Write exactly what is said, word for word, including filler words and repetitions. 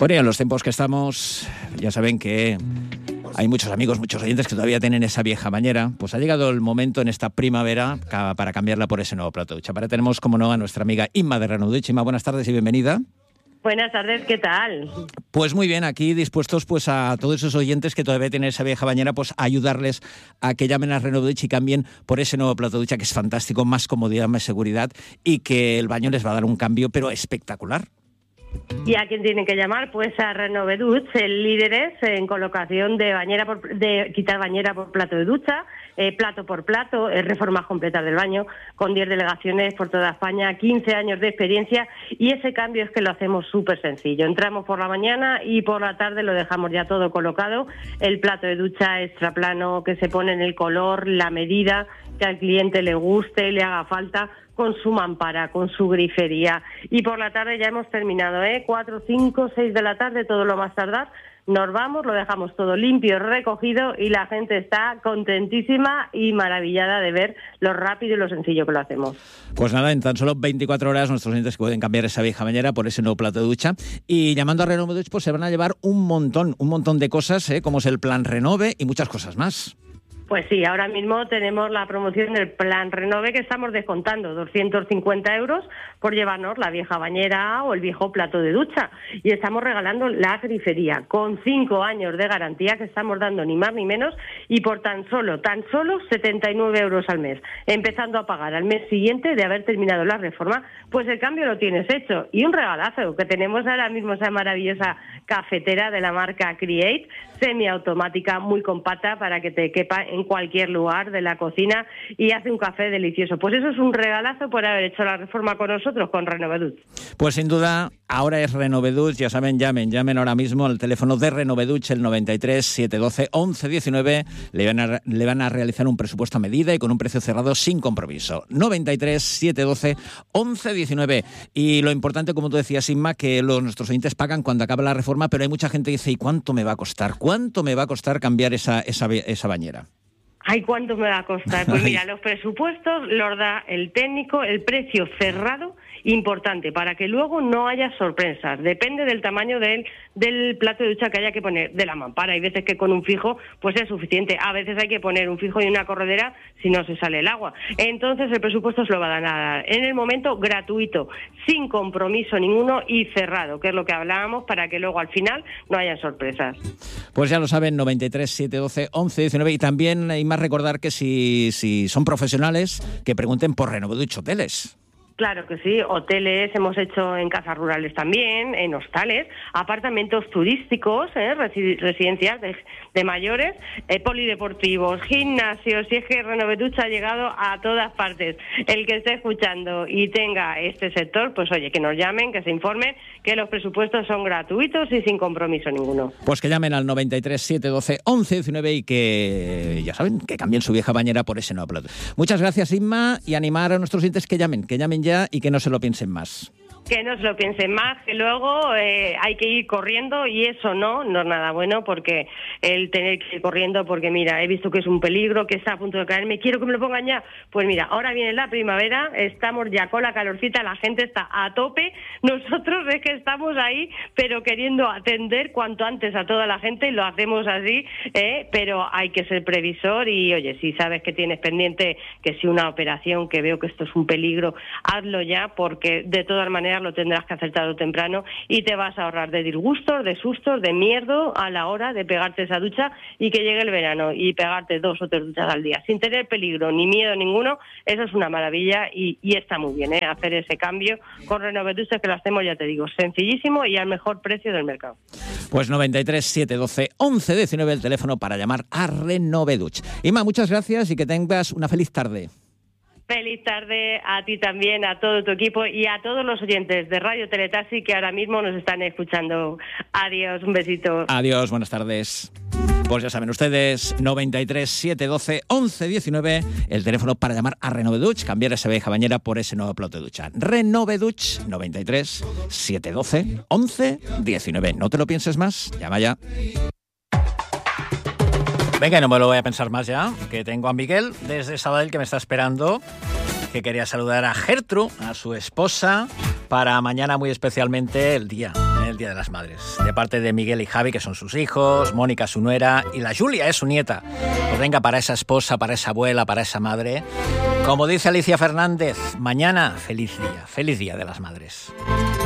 Bueno, y en los tiempos que estamos, ya saben que hay muchos amigos, muchos oyentes que todavía tienen esa vieja bañera. Pues ha llegado el momento en esta primavera para cambiarla por ese nuevo plato de ducha. Para tenemos, como no, a nuestra amiga Inma de Renovduch. Inma, buenas tardes y bienvenida. Buenas tardes, ¿qué tal? Pues muy bien, aquí dispuestos pues a todos esos oyentes que todavía tienen esa vieja bañera, pues a ayudarles a que llamen a Renovduch y cambien por ese nuevo plato de ducha que es fantástico, más comodidad, más seguridad y que el baño les va a dar un cambio, pero espectacular. ¿Y a quién tienen que llamar? Pues a Renovduch, el líderes en colocación de bañera por, de quitar bañera por plato de ducha, eh, plato por plato, eh, reformas completas del baño, con diez delegaciones por toda España, quince años de experiencia, y ese cambio es que lo hacemos súper sencillo. Entramos por la mañana y por la tarde lo dejamos ya todo colocado, el plato de ducha extra plano que se pone en el color, la medida que al cliente le guste, le haga falta, con su mampara, con su grifería. Y por la tarde ya hemos terminado, ¿eh? Cuatro, cinco, seis de la tarde, todo lo más tardar. Nos vamos, lo dejamos todo limpio, recogido y la gente está contentísima y maravillada de ver lo rápido y lo sencillo que lo hacemos. Pues nada, en tan solo veinticuatro horas nuestros clientes pueden cambiar esa vieja bañera por ese nuevo plato de ducha y llamando a Renovduch pues se van a llevar un montón, un montón de cosas, ¿eh? Como es el plan Renove y muchas cosas más. Pues sí, ahora mismo tenemos la promoción del Plan Renove que estamos descontando doscientos cincuenta euros por llevarnos la vieja bañera o el viejo plato de ducha. Y estamos regalando la grifería con cinco años de garantía que estamos dando ni más ni menos y por tan solo, tan solo setenta y nueve euros al mes. Empezando a pagar al mes siguiente de haber terminado la reforma, pues el cambio lo tienes hecho. Y un regalazo que tenemos ahora mismo, esa maravillosa cafetera de la marca Create, semiautomática, muy compacta para que te quepa en cualquier lugar de la cocina y hace un café delicioso. Pues eso es un regalazo por haber hecho la reforma con nosotros, con Renovduch. Pues sin duda, ahora es Renovduch, ya saben, llamen, llamen ahora mismo al teléfono de Renovduch, el noventa y tres, setecientos doce, once diecinueve, le van, a, le van a realizar un presupuesto a medida y con un precio cerrado sin compromiso. noventa y tres, setecientos doce, once diecinueve. Y lo importante, como tú decías, Inma, que los, nuestros oyentes pagan cuando acaba la reforma, pero hay mucha gente que dice, ¿y cuánto me va a costar? ¿Cuánto me va a costar cambiar esa, esa, esa bañera? Ay, ¿cuánto me va a costar? Pues mira, los presupuestos los da el técnico, el precio cerrado, importante, para que luego no haya sorpresas. Depende del tamaño del, del plato de ducha que haya que poner, de la mampara. Hay veces que con un fijo pues es suficiente. A veces hay que poner un fijo y una corredera si no se sale el agua. Entonces el presupuesto se lo va a dar en el momento gratuito, sin compromiso ninguno y cerrado, que es lo que hablábamos, para que luego al final no haya sorpresas. Pues ya lo saben, noventa y tres, setecientos doce, once diecinueve. Y también hay más recordar que si, si son profesionales, que pregunten por Renovduch Hoteles. Claro que sí, hoteles hemos hecho en casas rurales también, en hostales, apartamentos turísticos, ¿eh? residencias de, de mayores, eh, polideportivos, gimnasios, y es que Renovduch ha llegado a todas partes. El que esté escuchando y tenga este sector, pues oye, que nos llamen, que se informen, que los presupuestos son gratuitos y sin compromiso ninguno. Pues que llamen al noventa y tres, setecientos doce, once diecinueve y que, ya saben, que cambien su vieja bañera por ese nuevo plato. Muchas gracias, Inma, y animar a nuestros oyentes que llamen, que llamen ya y que no se lo piensen más. Que no se lo piensen más, que luego eh, hay que ir corriendo y eso no, no es nada bueno, porque el tener que ir corriendo, porque mira, he visto que es un peligro, que está a punto de caerme, quiero que me lo pongan ya. Pues mira, ahora viene la primavera, estamos ya con la calorcita, la gente está a tope, nosotros es que estamos ahí, pero queriendo atender cuanto antes a toda la gente, y lo hacemos así, ¿eh? Pero hay que ser previsor y oye, si sabes que tienes pendiente, que si una operación, que veo que esto es un peligro, hazlo ya, porque de todas maneras lo tendrás que hacer tarde o temprano y te vas a ahorrar de disgustos, de sustos, de miedo a la hora de pegarte esa ducha y que llegue el verano y pegarte dos o tres duchas al día sin tener peligro ni miedo ninguno. Eso es una maravilla y, y está muy bien, ¿eh? Hacer ese cambio con Renovduch, que lo hacemos, ya te digo, sencillísimo y al mejor precio del mercado. Pues noventa y tres, setecientos doce, once diecinueve el teléfono para llamar a Renovduch. Inma, muchas gracias y que tengas una feliz tarde. Feliz tarde a ti también, a todo tu equipo y a todos los oyentes de Radio Teletaxi que ahora mismo nos están escuchando. Adiós, un besito. Adiós, buenas tardes. Pues ya saben ustedes, noventa y tres, setecientos doce, once diecinueve, el teléfono para llamar a Renovduch, cambiar esa vieja bañera por ese nuevo plato de ducha. Renovduch, noventa y tres, setecientos doce, once diecinueve. No te lo pienses más, llama ya. Venga, no me lo voy a pensar más ya, que tengo a Miguel desde Sabadell que me está esperando, que quería saludar a Gertrude, a su esposa, para mañana muy especialmente el día el Día de las Madres. De parte de Miguel y Javi, que son sus hijos, Mónica su nuera y la Julia es su nieta. Pues venga, para esa esposa, para esa abuela, para esa madre. Como dice Alicia Fernández, mañana feliz día, feliz Día de las Madres.